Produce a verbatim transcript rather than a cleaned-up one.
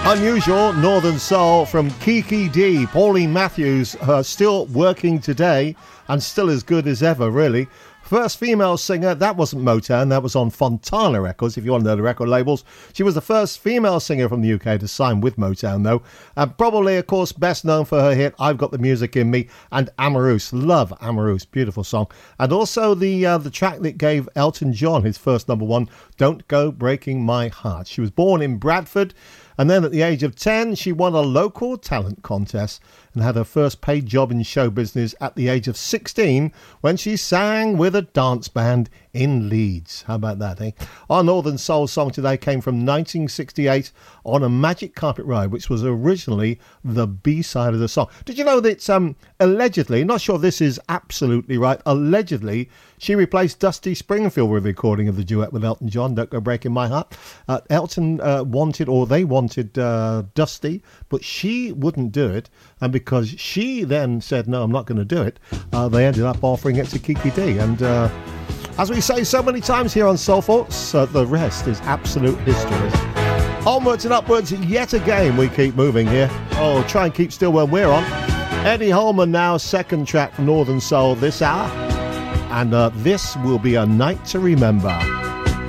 Unusual Northern Soul from Kiki Dee. Pauline Matthews, uh, still working today and still as good as ever, really. First female singer, that wasn't Motown, that was on Fontana Records, if you want to know the record labels. She was the first female singer from the U K to sign with Motown, though. And probably, of course, best known for her hit, I've Got the Music in Me, and Amorous. Love Amorous, beautiful song. And also the uh, the track that gave Elton John his first number one, Don't Go Breaking My Heart. She was born in Bradford, and then at the age of ten, she won a local talent contest and had her first paid job in show business at the age of sixteen when she sang with a dance band in Leeds. How about that, eh? Our Northern Soul song today came from nineteen sixty-eight, On a Magic Carpet Ride, which was originally the B-side of the song. Did you know that um, allegedly, not sure if this is absolutely right, allegedly she replaced Dusty Springfield with a recording of the duet with Elton John, Don't Go Breaking My Heart. Uh, Elton uh, wanted, or they wanted uh, Dusty, but she wouldn't do it. And because she then said, no, I'm not going to do it, uh, they ended up offering it to Kiki Dee. And uh, as we say so many times here on Soul Thoughts, uh, the rest is absolute history. Onwards and upwards yet again, we keep moving here. Oh, try and keep still when we're on. Eddie Holman now, second track from Northern Soul this hour. And uh, this will be a night to remember.